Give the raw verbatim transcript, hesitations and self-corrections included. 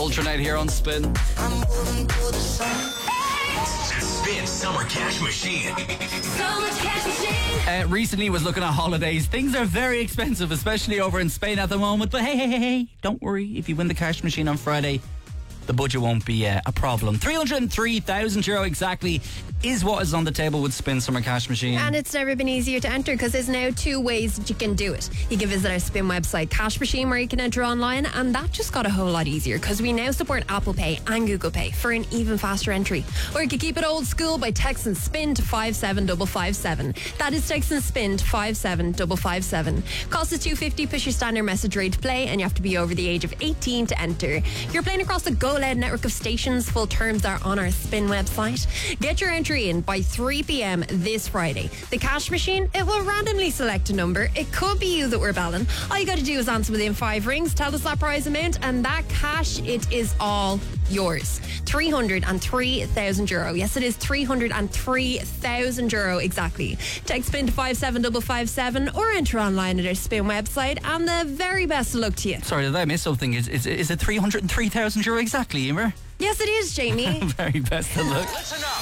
Ultranate here on Spin. Spin Summer Cash Machine. Summer Cash Machine. Uh, recently was looking at holidays. Things are very expensive, especially over in Spain at the moment. But hey, hey, hey, hey, don't worry. If you win the cash machine on Friday, the budget won't be uh, a problem. three hundred three thousand euro exactly is what is on the table with Spin Summer Cash Machine. And it's never been easier to enter because there's now two ways that you can do it. You can visit our Spin website, Cash Machine, where you can enter online, and that just got a whole lot easier because we now support Apple Pay and Google Pay for an even faster entry. Or you can keep it old school by texting SPIN to five seven five five seven. That is texting SPIN to five seven five five seven. Cost is two dollars fifty, push your standard message rate to play, and you have to be over the age of eighteen to enter. You're playing across the Go Loud network of stations. Full terms are on our Spin website. Get your entry in by three p.m. this Friday. The cash machine, it will randomly select a number. It could be you that we're belling. All you got to do is answer within five rings, tell us that prize amount, and that cash, it is all yours. three hundred three thousand euro. Yes, it is three hundred three thousand euro exactly. Text SPIN to five seven five five seven or enter online at our Spin website, and the very best of luck to you. Sorry, did I miss something? Is, is, is it three hundred three thousand euro exactly, Emer? Yes, it is, Jamie. Very best of luck. Listen up.